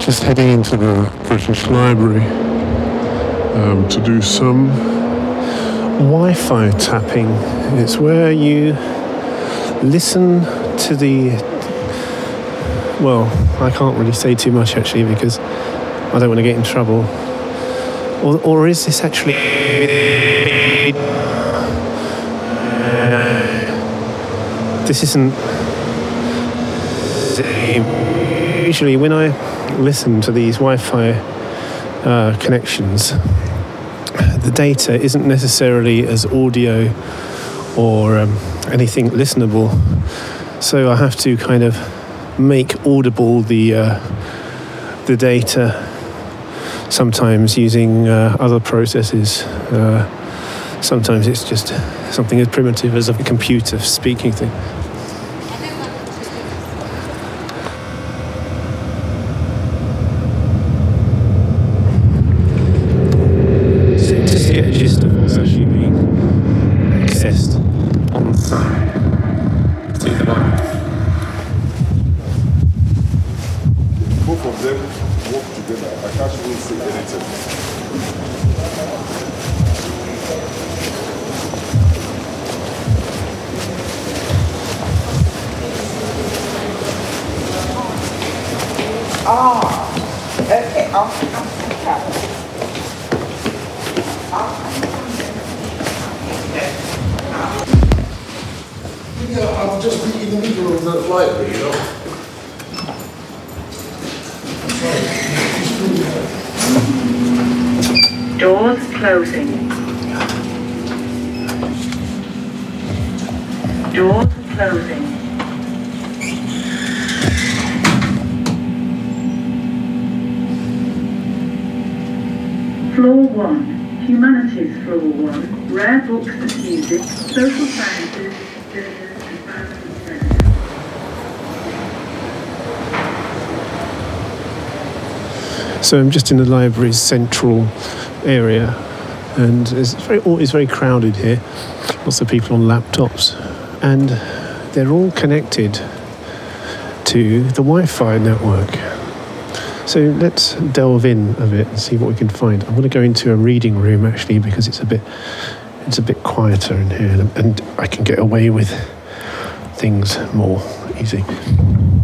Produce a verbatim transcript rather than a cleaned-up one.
Just heading into the British Library um, to do some Wi-Fi tapping. It's where you listen to the... Well, I can't really say too much actually because I don't want to get in trouble. Or, or is this actually... This isn't... Usually when I listen to these Wi-Fi uh, connections, the data isn't necessarily as audio or um, anything listenable. So I have to kind of make audible the uh, the data, sometimes using uh, other processes. Uh, sometimes it's just something as primitive as a computer speaking thing. I'll just be in the middle of the library, you know. Doors closing. Doors closing. Floor one. Humanities Floor one. Rare books and music. Social sciences. So I'm just in the library's central area, and it's very, it's very crowded here. Lots of people on laptops, and they're all connected to the Wi-Fi network. So let's delve in a bit and see what we can find. I'm going to go into a reading room actually because it's a bit it's a bit quieter in here, and I can get away with things more easy.